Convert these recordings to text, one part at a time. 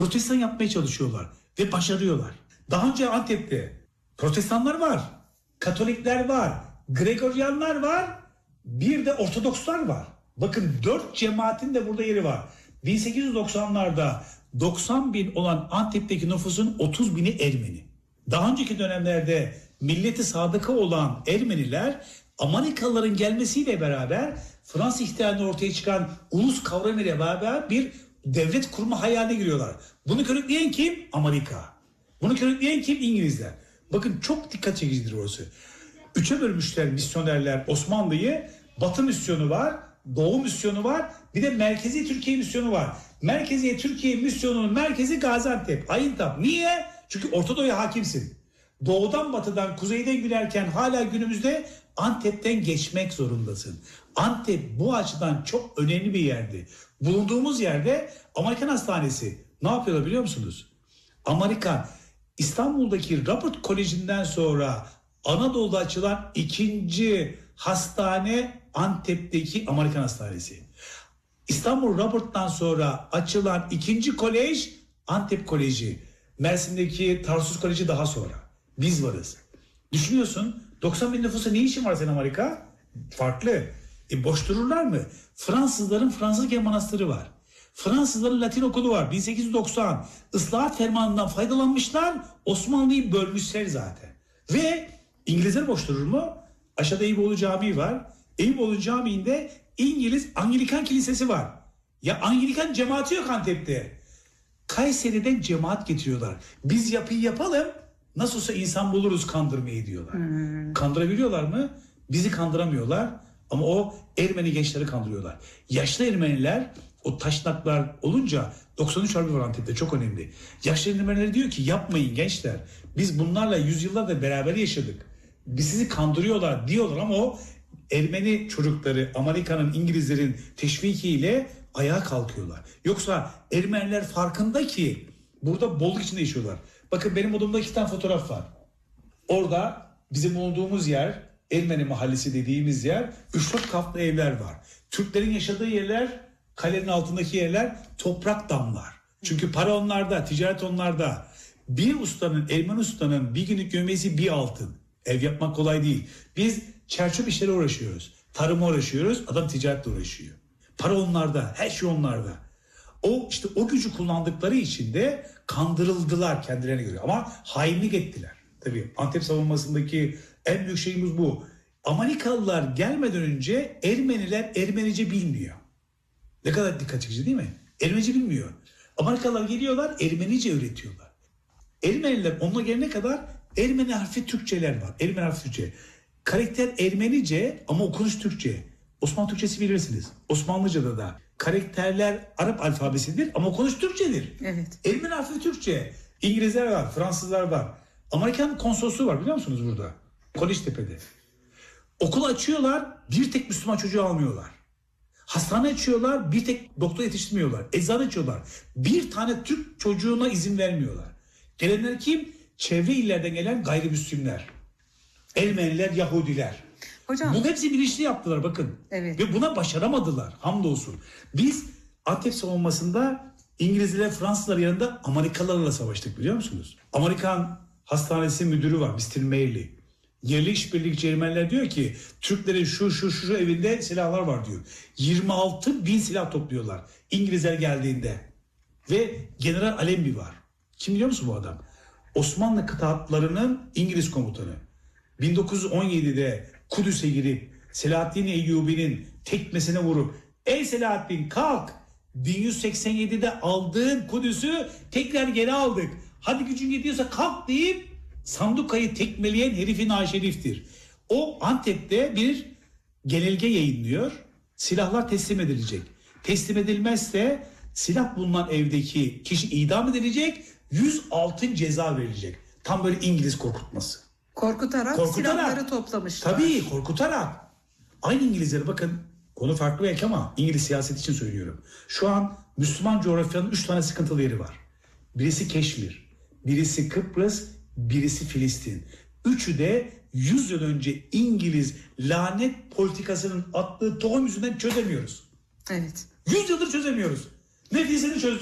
Protestan yapmaya çalışıyorlar ve başarıyorlar. Daha önce Antep'te Protestanlar var, Katolikler var, Gregoryanlar var, bir de Ortodokslar var. Bakın 4 cemaatin de burada yeri var. 1890'larda 90 bin olan Antep'teki nüfusun 30 bini Ermeni. Daha önceki dönemlerde milleti sadıka olan Ermeniler Amerikalıların gelmesiyle beraber Fransız ihtilalinde ortaya çıkan ulus kavramıyla beraber bir devlet kurma hayaline giriyorlar. Bunu körükleyen kim? Amerika. Bunu körükleyen kim? İngilizler. Bakın çok dikkat çekicidir orası. 3'e bölmüşler misyonerler Osmanlı'yı. Batı misyonu var, Doğu misyonu var, bir de Merkezi Türkiye misyonu var. Merkezi Türkiye misyonunun merkezi Gaziantep, Ayıntap. Niye? Çünkü Orta Doğu'ya hakimsin. Doğudan batıdan, kuzeyden günerken hala günümüzde Antep'ten geçmek zorundasın. Antep bu açıdan çok önemli bir yerdi. Bulunduğumuz yerde Amerikan Hastanesi. Ne yapıyorlar biliyor musunuz? Amerika İstanbul'daki Robert Koleji'nden sonra Anadolu'da açılan ikinci hastane Antep'teki Amerikan Hastanesi. İstanbul Robert'tan sonra açılan ikinci kolej Antep Koleji. Mersin'deki Tarsus Koleji daha sonra. Biz varız. Düşünüyorsun 90 bin nüfusa ne işin var senin Amerika? Farklı. Boş dururlar mı? Fransızların Fransızca manastırı var. Fransızların Latin okulu var. 1890. Islahat fermanından faydalanmışlar. Osmanlı'yı bölmüşler zaten. Ve İngilizler boş durur mu? Aşağıda Eyüboğlu Camii var. Eyüboğlu Camii'nde İngiliz Anglikan Kilisesi var. Ya Anglikan cemaati yok Antep'te. Kayseri'den cemaat getiriyorlar. Biz yapıyı yapalım. Nasıl olsa insan buluruz kandırmayı diyorlar. Kandırabiliyorlar mı? Bizi kandıramıyorlar. Ama o Ermeni gençleri kandırıyorlar. Yaşlı Ermeniler o taşnaklar olunca 93 Harbi var Antep'te çok önemli. Yaşlı Ermeniler diyor ki yapmayın gençler. Biz bunlarla yüzyıllardır beraber yaşadık. Biz sizi kandırıyorlar diyorlar ama o Ermeni çocukları Amerika'nın, İngilizlerin teşvikiyle ayağa kalkıyorlar. Yoksa Ermeniler farkında ki burada bolluk içinde yaşıyorlar. Bakın benim odamda 2 tane fotoğraf var. Orada bizim olduğumuz yer Ermeni mahallesi dediğimiz yer 3-4 katlı evler var. Türklerin yaşadığı yerler kalenin altındaki yerler toprak damlar. Çünkü para onlarda, ticaret onlarda. Bir ustanın, Ermeni ustanın bir günlük gömesi bir altın. Ev yapmak kolay değil. Biz çerçöp işleri uğraşıyoruz. Tarıma uğraşıyoruz. Adam ticaretle uğraşıyor. Para onlarda. Her şey onlarda. O gücü kullandıkları için de kandırıldılar kendilerine göre. Ama hainlik ettiler. Tabii Antep savunmasındaki en büyük şeyimiz bu. Amerikalılar gelmeden önce Ermeniler Ermenice bilmiyor. Ne kadar dikkat çekici değil mi? Ermenice bilmiyor. Amerikalılar geliyorlar Ermenice öğretiyorlar. Ermeniler onunla gelene kadar Ermeni harfi Türkçeler var. Ermeni harfi Türkçe. Karakter Ermenice ama okunuş Türkçe. Osmanlı Türkçesi bilirsiniz. Osmanlıca'da da karakterler Arap alfabesidir ama okunuş Türkçedir. Evet. Ermeni harfi Türkçe. İngilizler var, Fransızlar var. Amerikan konsolosluğu var biliyor musunuz burada? Koleştepe'de. Okul açıyorlar, bir tek Müslüman çocuğu almıyorlar. Hastane açıyorlar, bir tek doktor yetiştirmiyorlar. Eczane açıyorlar. Bir tane Türk çocuğuna izin vermiyorlar. Gelenler kim? Çevre illerden gelen gayrimüslimler. Ermeniler, Yahudiler. Hocam. Bunun hepsi bilinçli yaptılar bakın. Evet. Ve buna başaramadılar hamdolsun. Biz Antep savunmasında İngilizler, Fransızlar yanında Amerikalılarla savaştık biliyor musunuz? Amerikan hastanesi müdürü var Mr. Mailey. Yerli işbirlikçi Ermeniler diyor ki Türklerin şu evinde silahlar var diyor. 26 bin silah topluyorlar İngilizler geldiğinde. Ve General Allenby var. Kim biliyor musun bu adam? Osmanlı kıtaatlarının İngiliz komutanı. 1917'de Kudüs'e girip Selahaddin Eyyubi'nin tekmesine vurup ey Selahaddin kalk 1187'de aldığın Kudüs'ü tekrar geri aldık. Hadi gücün yetiyorsa kalk deyip Sanduka'yı tekmeleyen herifin aşeriftir. O Antep'te bir genelge yayınlıyor. Silahlar teslim edilecek. Teslim edilmezse silah bulunan evdeki kişi idam edilecek. 100 altın ceza verilecek. Tam böyle İngiliz korkutması. Korkutarak silahları toplamışlar. Tabii korkutarak. Aynı İngilizlere bakın konu farklı belki ama İngiliz siyaset için söylüyorum. Şu an Müslüman coğrafyanın 3 tane sıkıntılı yeri var. Birisi Keşmir, birisi Kıbrıs, birisi Filistin. Üçü de 100 yıl önce İngiliz lanet politikasının attığı tohum yüzünden çözemiyoruz. Evet. 100 yıldır çözemiyoruz. Ne Filistin'i çözdük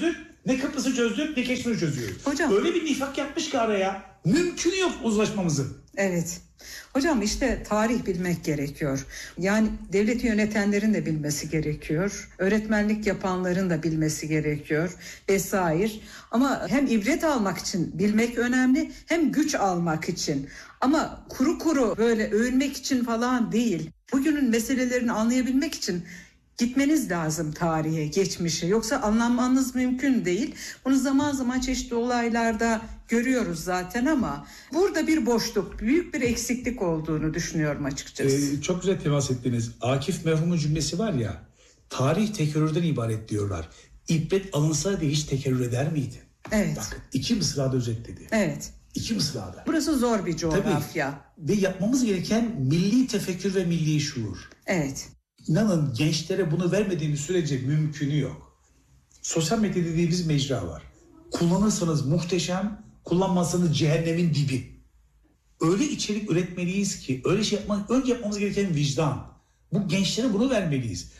Ne Kıbrıs'ı çözdük ne Keşmir'i çözüyoruz. Hocam. Öyle bir nifak yapmış ki araya. Mümkün yok uzlaşmamızın. Evet. Hocam işte tarih bilmek gerekiyor. Yani devleti yönetenlerin de bilmesi gerekiyor. Öğretmenlik yapanların da bilmesi gerekiyor vesaire. Ama hem ibret almak için bilmek önemli hem güç almak için. Ama kuru kuru böyle övünmek için falan değil. Bugünün meselelerini anlayabilmek için gitmeniz lazım tarihe, geçmişe. Yoksa anlamanız mümkün değil. Bunu zaman zaman çeşitli olaylarda görüyoruz zaten ama burada bir boşluk, büyük bir eksiklik olduğunu düşünüyorum açıkçası. Çok güzel temas ettiniz. Akif merhumun cümlesi var ya, tarih tekerrürden ibaret diyorlar. İbret alınsa hiç tekerrür eder miydi? Evet. Bakın 2 mısrada özetledi. Evet. 2 mısrada. Burası zor bir coğrafya. Tabii. Ve yapmamız gereken milli tefekkür ve milli şuur. Evet. İnanın gençlere bunu vermediğimiz sürece mümkünü yok. Sosyal medya dediğimiz mecra var. Kullanırsanız muhteşem, kullanmazsanız cehennemin dibi. Öyle içerik üretmeliyiz ki, öyle şey önce yapmamız gereken vicdan. Bu gençlere bunu vermeliyiz.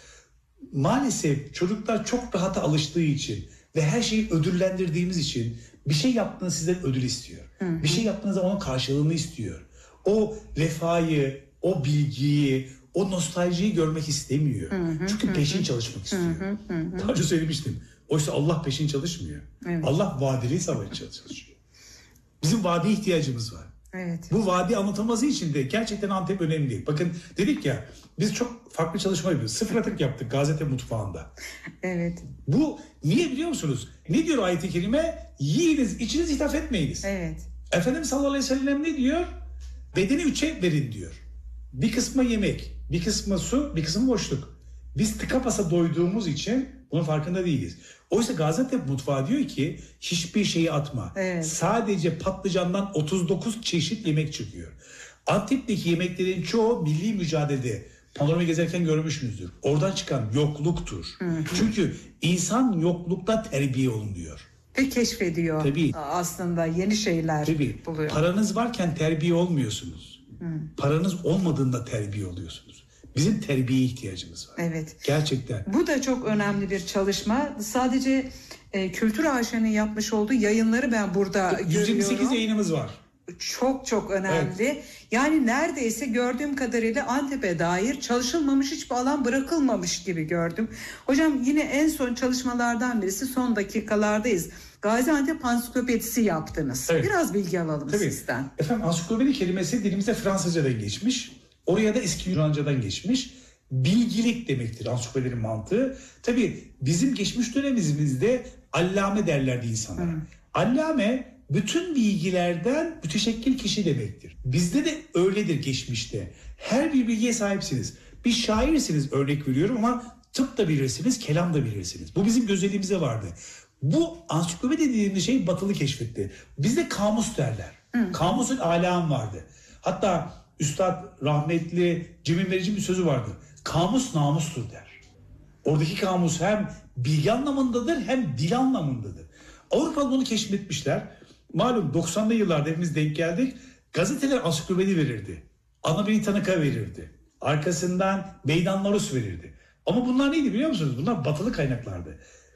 Maalesef çocuklar çok rahata alıştığı için ve her şeyi ödüllendirdiğimiz için bir şey yaptığınız sizden ödül istiyor. Bir şey yaptığınızda onun karşılığını istiyor. O vefayı, o bilgiyi, o nostaljiyi görmek istemiyor. Çünkü peşin çalışmak istiyor. Daha önce söylemiştim. Oysa Allah peşin çalışmıyor. Evet. Allah vadeli savaş çalışıyor. Bizim vadiye ihtiyacımız var. Evet. Bu vadi anlatılması için de gerçekten Antep önemli. Bakın dedik ya, biz çok farklı çalışma yapıyoruz. 0 atık yaptık Gaziantep mutfağında. Evet. Bu niye biliyor musunuz? Ne diyor ayet-i kerime? Yiyiniz, içiniz, ithaf etmeyiniz. Evet. Efendimiz sallallahu aleyhi ve sellem ne diyor? Bedeni 3'e verin diyor. Bir kısmı yemek, bir kısmı su, bir kısmı boşluk. Biz tıka basa doyduğumuz için bunun farkında değiliz. Oysa Gaziantep mutfağı diyor ki hiçbir şeyi atma. Evet. Sadece patlıcandan 39 çeşit yemek çıkıyor. Antep'teki yemeklerin çoğu milli mücadelede. Panoramı gezerken görmüşsünüzdür. Oradan çıkan yokluktur. Çünkü insan yoklukta terbiye olunuyor. Ve keşfediyor. Tabii. Aslında yeni şeyler buluyor. Paranız varken terbiye olmuyorsunuz. Paranız olmadığında terbiye oluyorsunuz. Bizim terbiyeye ihtiyacımız var. Evet. Gerçekten. Bu da çok önemli bir çalışma. Sadece Kültür AŞ'nin yapmış olduğu yayınları ben burada 128 görüyorum. yayınımız var. Çok çok önemli. Evet. Yani neredeyse gördüğüm kadarıyla Antep'e dair çalışılmamış hiçbir alan bırakılmamış gibi gördüm. Hocam yine en son çalışmalardan birisi, son dakikalardayız. Gaziantep Ansiklopedisi yaptınız. Evet. Biraz bilgi alalım sizden. Efendim ansiklopedi kelimesi dilimize Fransızcadan geçmiş. Oraya da eski Yunancadan geçmiş. Bilgilik demektir ansiklopedinin mantığı. Tabii bizim geçmiş dönemimizde allame derlerdi insanlara. Allame bütün bilgilerden müteşekkil kişi demektir. Bizde de öyledir geçmişte. Her bir bilgiye sahipsiniz. Bir şairsiniz, örnek veriyorum, ama tıp da bilirsiniz, kelam da bilirsiniz. Bu bizim gözeliğimize vardı. Bu ansiklopedi dediğimiz şey Batılı keşfetti. Bizde kamus derler. Kamusul alam vardı. Hatta Üstad rahmetli Cemil Meriç'in bir sözü vardır. Kamus namustur der. Oradaki kamus hem bilgi anlamındadır hem dil anlamındadır. Avrupalı bunu keşfetmişler. Malum 90'lı yıllarda hepimiz denk geldik. Gazeteler ansiklopedi verirdi. Ana Britannica verirdi. Arkasından Meydan Larus verirdi. Ama bunlar neydi biliyor musunuz? Bunlar batılı kaynaklardı.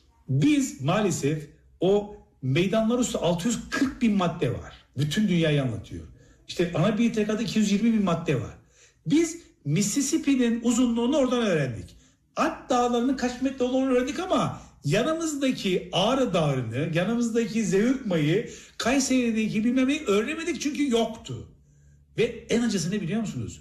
Biz maalesef o Meydan Larus'ta 640 bin madde var. Bütün dünyayı anlatıyor. İşte Ana Britannica'da 220 bin madde var. Biz Mississippi'nin uzunluğunu oradan öğrendik. Alp dağlarının kaç metre olduğunu öğrendik ama yanımızdaki Ağrı Dağı'nı, yanımızdaki Zeugma'yı, Kayseri'deki bilmem neyi öğrenemedik çünkü yoktu. Ve en acısı ne biliyor musunuz?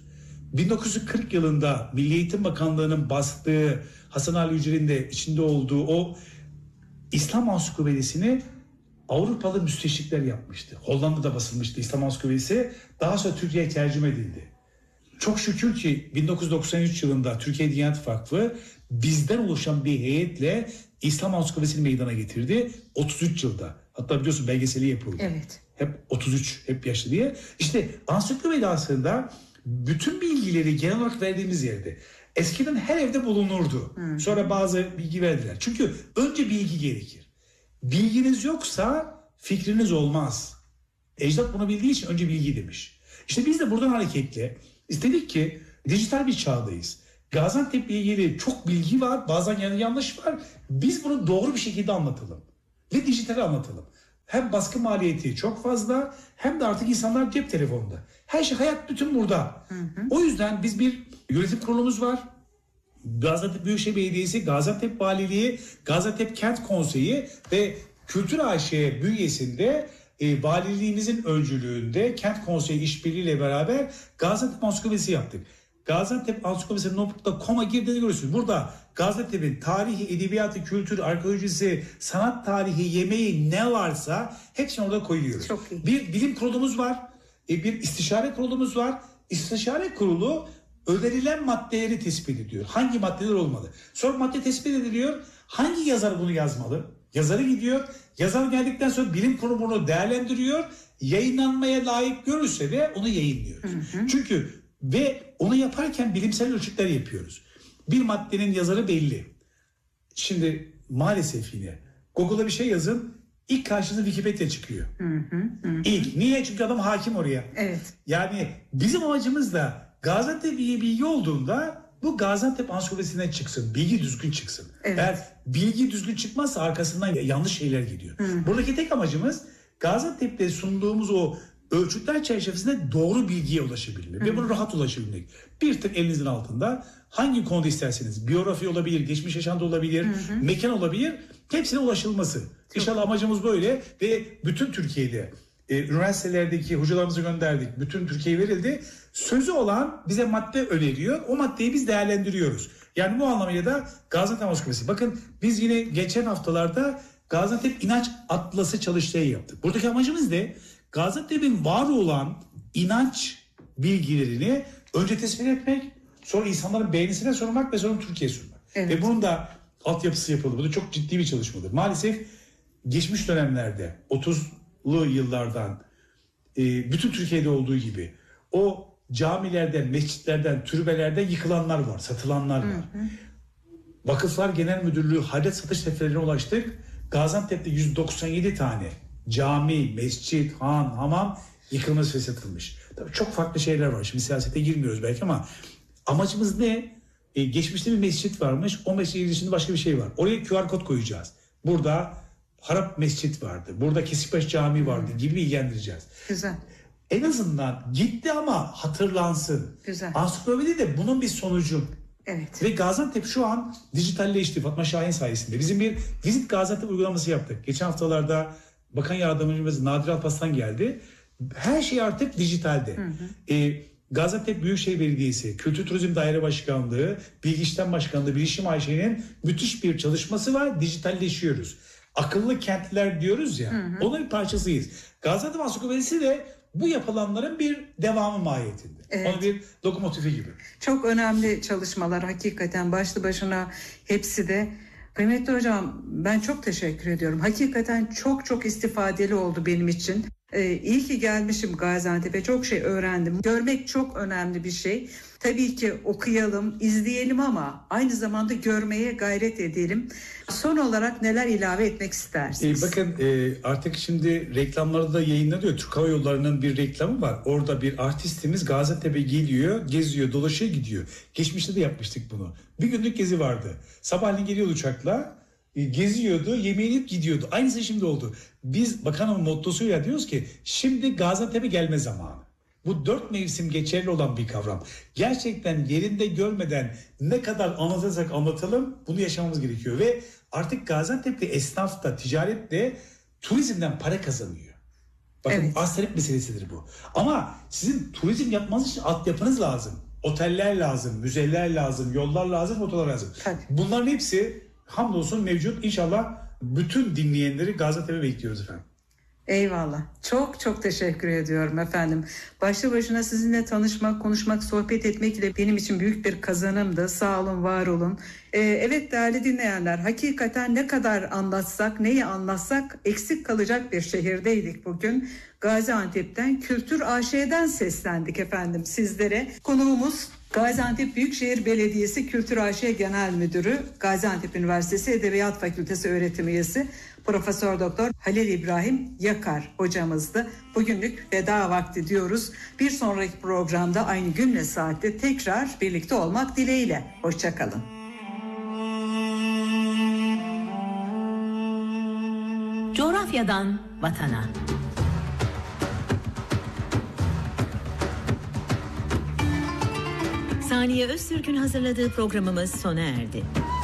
1940 yılında Milli Eğitim Bakanlığı'nın bastığı, Hasan Ali Yücel'in de içinde olduğu o İslam Ansiklopedisini Avrupalı müsteşrikler yapmıştı. Hollanda'da basılmıştı İslam Ansiklopedisi. Daha sonra Türkiye'ye tercüme edildi. Çok şükür ki 1993 yılında Türkiye Diyanet Vakfı bizden oluşan bir heyetle İslam Ansiklopedisini meydana getirdi. 33 yılda. Hatta biliyorsun belgeseli yapıldı. Evet. Hep 33, hep yaşlı diye. İşte ansiklopedi aslında bütün bilgileri genel olarak verdiğimiz yerde. Eskiden her evde bulunurdu. Sonra bazı bilgi verdiler. Çünkü önce bilgi gerekir. Bilginiz yoksa fikriniz olmaz. Ecdat bunu bildiği için önce bilgi demiş. İşte biz de buradan hareketle istedik ki dijital bir çağdayız. Gaziantep'le ilgili çok bilgi var, bazen yanlış var. Biz bunu doğru bir şekilde anlatalım. ve dijital anlatalım. Hem baskı maliyeti çok fazla hem de artık insanlar cep telefonunda. Her şey, hayat bütün burada. O yüzden biz bir yönetim kurulumuz var. Gaziantep Büyükşehir Belediyesi, Gaziantep Valiliği, Gaziantep Kent Konseyi ve Kültür AŞ bünyesinde valiliğimizin öncülüğünde Kent Konseyi işbirliğiyle beraber Gaziantep Ansiklopedisi yaptık. Gaziantep Ansiklopedisi.com'a girdiğini görürsünüz. Burada Gaziantep'in tarihi, edebiyatı, kültürü, arkeolojisi, sanat tarihi, yemeği ne varsa hepsini orada koyuyoruz. Çok iyi. Bir bilim kurulumuz var, bir istişare kurulumuz var. İstişare kurulu önerilen maddeleri tespit ediyor. Hangi maddeler olmalı? Sonra madde tespit ediliyor. Hangi yazar bunu yazmalı? Yazarı gidiyor. Yazar geldikten sonra bilim kurulu bunu değerlendiriyor. Yayınlanmaya layık görürse de onu yayınlıyoruz. Çünkü ve onu yaparken bilimsel ölçütler yapıyoruz. Bir maddenin yazarı belli. Şimdi maalesef yine Google'a bir şey yazın, ilk karşınıza Wikipedia çıkıyor. İlk. Niye? Çünkü adam hakim oraya. Evet. Yani bizim amacımız da Gaziantep iyi bilgi olduğunda bu Gaziantep Ansiklopedisi'ne çıksın. Bilgi düzgün çıksın. Evet. Eğer bilgi düzgün çıkmazsa arkasından yanlış şeyler gidiyor. Buradaki tek amacımız Gaziantep'te sunduğumuz o ölçütler çerçevesinde doğru bilgiye ulaşabilmek ve bunu rahat ulaşabilmek. Bir tık elinizin altında hangi konuda isterseniz, biyografi olabilir, geçmiş yaşantı olabilir, mekan olabilir, hepsine ulaşılması. İnşallah amacımız böyle ve bütün Türkiye'de üniversitelerdeki hocalarımızı gönderdik. Bütün Türkiye verildi. Sözü olan bize madde öneriyor. O maddeyi biz değerlendiriyoruz. Yani bu anlamıyla da Gaziantep Ansiklopedisi. Bakın biz yine geçen haftalarda Gaziantep İnanç Atlası çalıştayı yaptık. Buradaki amacımız ne? Gaziantep'in var olan inanç bilgilerini önce tespit etmek, sonra insanların beğenisine sunmak ve sonra Türkiye'ye sunmak. Evet. Ve bunun da altyapısı yapıldı. Bu da çok ciddi bir çalışmadır. Maalesef geçmiş dönemlerde 30'lu yıllardan bütün Türkiye'de olduğu gibi o camilerden, mescitlerden, türbelerden yıkılanlar var, satılanlar var. Vakıflar Genel Müdürlüğü hayret satış defterlerine ulaştık. Gaziantep'te 197 tane cami, mescit, han, hamam yıkılmış ve satılmış. Tabii çok farklı şeyler var. Şimdi siyasete girmiyoruz belki ama amacımız ne? Geçmişte bir mescit varmış. O mescidin içinde başka bir şey var. Oraya QR kod koyacağız. Burada Harap Mescit vardı. Burada Kesikbaş Camii vardı gibi ilgilendireceğiz. Güzel. En azından gitti ama hatırlansın. Güzel. Ansiklopedi de bunun bir sonucu. Evet. Ve Gaziantep şu an dijitalleşti Fatma Şahin sayesinde. Bizim bir Visit Gaziantep uygulaması yaptık. Geçen haftalarda Bakan Yardımcımız Nadir Alparslan geldi. Her şey artık dijitalde. Gaziantep Büyükşehir Belediyesi, Kültür Turizm Daire Başkanlığı, Bilgi İşlem Başkanlığı, Bilişim AŞ'nin müthiş bir çalışması var. Dijitalleşiyoruz. Akıllı kentler diyoruz ya, onun bir parçasıyız. Gaziantep Ansiklopedisi de bu yapılanların bir devamı mahiyetinde. Evet. Onun bir lokomotifi gibi. Çok önemli çalışmalar hakikaten başlı başına hepsi de. Kıymetli hocam, ben çok teşekkür ediyorum. Hakikaten çok çok istifadeli oldu benim için. İyi ki gelmişim Gaziantep'e, çok şey öğrendim. Görmek çok önemli bir şey. Tabii ki okuyalım, izleyelim ama aynı zamanda görmeye gayret edelim. Son olarak neler ilave etmek istersiniz? Bakın artık şimdi reklamlarda da yayınlanıyor. Türk Hava Yolları'nın bir reklamı var. Orada bir artistimiz Gaziantep'e geliyor, geziyor, dolaşıyor, gidiyor. Geçmişte de yapmıştık bunu. Bir günlük gezi vardı. Sabahleyin geliyordu uçakla, geziyordu, yemeğini yiyip gidiyordu. Aynısı şimdi oldu. Biz bakanın mottosuyla diyoruz ki şimdi Gaziantep'e gelme zamanı. Bu 4 mevsim geçerli olan bir kavram. Gerçekten yerinde görmeden ne kadar anlatırsak anlatalım bunu yaşamamız gerekiyor. Ve artık Gaziantep'te esnaf da ticaret de turizmden para kazanıyor. Bakın Evet. arz talep meselesidir bu. Ama sizin turizm yapmanız için altyapınız lazım. Oteller lazım, müzeler lazım, yollar lazım, otolar lazım. Tabii. Bunların hepsi hamdolsun mevcut. İnşallah bütün dinleyenleri Gaziantep'e bekliyoruz efendim. Eyvallah. Çok çok teşekkür ediyorum efendim. Başlı başına sizinle tanışmak, konuşmak, sohbet etmek de benim için büyük bir kazanımdı. Sağ olun, var olun. Evet değerli dinleyenler, hakikaten ne kadar anlatsak, neyi anlatsak eksik kalacak bir şehirdeydik bugün. Gaziantep'ten, Kültür AŞ'den seslendik efendim sizlere. Konuğumuz Gaziantep Büyükşehir Belediyesi Kültür AŞ Genel Müdürü, Gaziantep Üniversitesi Edebiyat Fakültesi öğretim üyesi Profesör Doktor Halil İbrahim Yakar hocamızdı. Bugünlük veda vakti diyoruz. Bir sonraki programda aynı gün ve saatte tekrar birlikte olmak dileğiyle. Hoşça kalın. Coğrafyadan vatana. Saniye Öztürk'ün hazırladığı programımız sona erdi.